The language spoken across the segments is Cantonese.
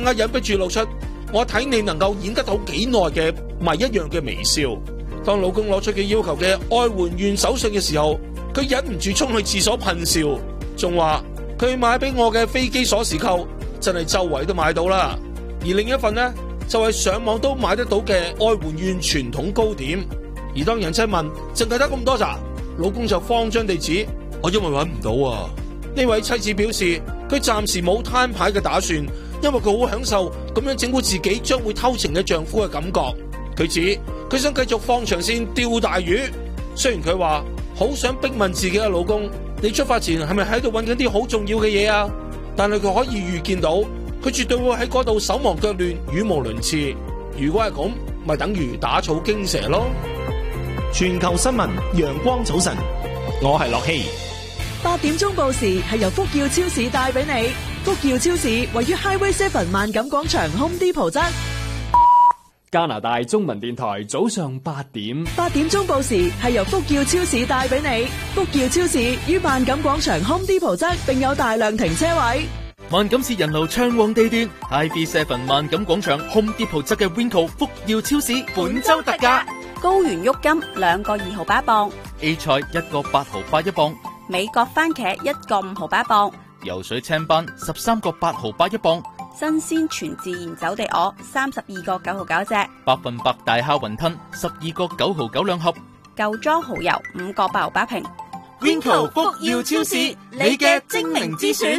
加忍不住露出我睇你能夠演得到幾耐嘅謎一樣嘅微笑。當老公攞出佢要求嘅愛媛縣手信嘅時候，佢忍唔住衝去廁所噴笑，仲話佢買俾我嘅飛機鎖匙扣真係周圍都買到啦。而另一份呢，就係上網都買得到嘅愛媛縣傳統糕點。而當人妻問淨係得咁多咋，老公就慌張地指我因為揾唔到啊。呢位妻子表示佢暫時冇攤牌嘅打算，因為佢好享受咁樣整蠱自己將會偷情嘅丈夫嘅感覺。佢指佢想繼續放長線釣大魚。雖然佢話好想逼問自己嘅老公，你出發前係咪喺度揾緊啲好重要嘅嘢啊？但係佢可以預見到佢絕對會喺嗰度手忙腳亂語無倫次。如果係咁，咪等於打草驚蛇咯。 全球新聞陽光早晨，我係樂希。 8點鐘報時係由福耀超市帶俾你。福耀超市位於 Highway 7萬錦廣場 Home Depot 側。 加拿大中文電台早上8點。 8點鐘報時係由福耀超市帶俾你。福耀超市於萬錦廣場 Home Depot 側，並有大量停車位。 萬錦市人流暢旺地段 ，IV7 萬錦廣場 Home Depot 側嘅 Winco 福耀超市本周特價： 高原郁金2個2毫8磅 ，A 菜1個8毫8一磅， 美國番茄1個5毫8磅， 游水青斑13個8毫8一磅， 新鮮全自然走地鵝32個9毫9隻 ，100%大蝦雲吞12個9毫9兩盒， 舊裝蠔油5個8毫8瓶。 Winco 福耀超市，你嘅精明之選。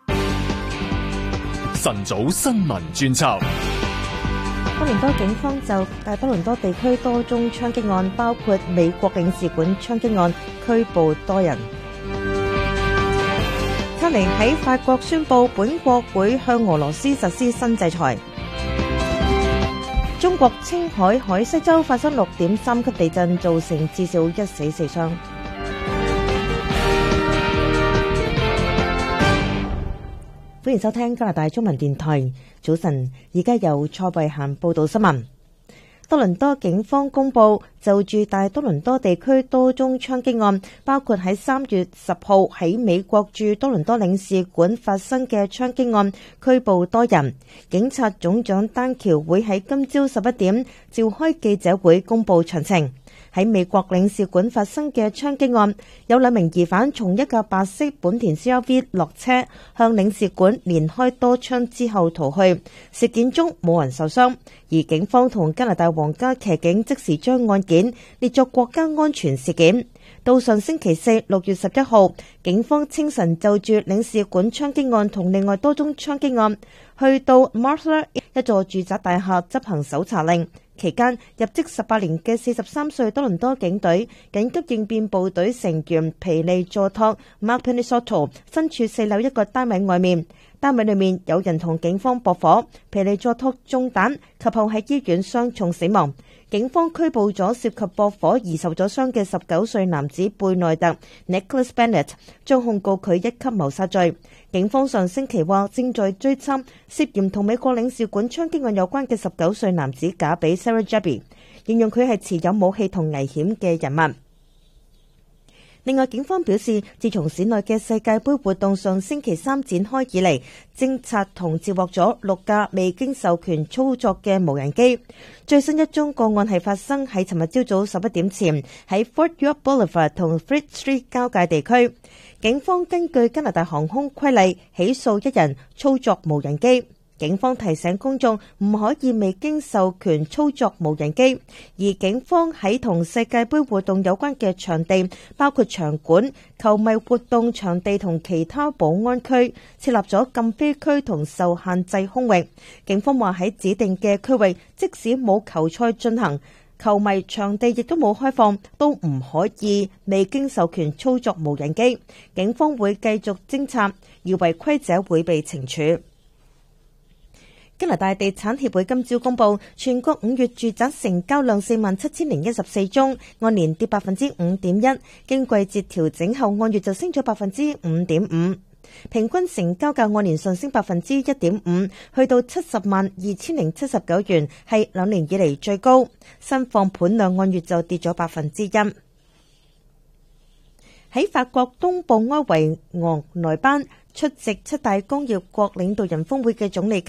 晨早新聞專輯。 多倫多警方就大多倫多地區多宗槍擊案，包括美國領事館槍擊案，拘捕多人。卡尼喺法國宣布本國會向俄羅斯實施新制裁。中國青海海西州發生6.3級地震，造成至少1死4傷。歡迎收聽加拿大中文電台早晨，而家由蔡慧嫻報道新聞。多倫多警方公布就住大多倫多地區多宗槍擊案，包括喺3月10號喺美國駐多倫多領事館發生嘅槍擊案，拘捕多人。警察總長丹橋會喺今朝11點召開記者會公布詳情。喺美國領事館發生嘅槍擊案，有2名疑犯從一架白色本田 CRV 落車，向領事館連開多槍之後逃去。事件中冇人受傷，而警方同加拿大皇家騎警即時將案件列作國家安全事件。到上星期4 6月11號，警方清晨就住領事館槍擊案同另外多宗槍擊案，去到 Martha 一座住宅大廈執行搜查令。期間，入職18年嘅43歲多倫多警隊緊急應變部隊成員皮利佐托 Mark Penisoto 身處4樓一個單位外面，單位裏面有人同警方駁火，皮利佐托中彈，及後喺醫院傷重死亡。警方拘捕咗涉及駁火而受咗傷嘅19歲男子貝內特 Nicholas Bennett， 將控告佢1級謀殺罪。警方上星期話正在追緝涉嫌同美國領事館槍擊案有關嘅19歲男子賈比 Sarah Jabi， 形容佢係持有武器同危險嘅人物。另外，警方表示，自從市內嘅世界盃活動上星期3展開以嚟，偵察同接獲咗6架未經授權操作嘅無人機。最新一宗個案係發生喺尋日朝早11點前，喺 Fort York Boulevard 同 Fleet Street 交界地區。警方根據加拿大航空規例起訴1人操作無人機。警方提醒公眾唔可以未經授權操作無人機，而警方喺同世界盃活動有關嘅場地，包括場館、球迷活動場地同其他保安區，設立咗禁飛區同受限制空域。警方話喺指定嘅區域，即使冇球賽進行，球迷場地亦都冇開放，都唔可以未經授權操作無人機。警方會繼續偵察，而違規者會被懲處。加拿大地產協會今朝公布，全國5月住宅成交量47,014宗，按年跌 5.1%， 經季節調整後按月就升咗 5.5%， 平均成交價按年上升 1.5%， 去到702079元，係2年以嚟最高。新放盤量按月就跌咗 1%。喺法國東部埃維昂內班出席7大工業國領導人峰會嘅總理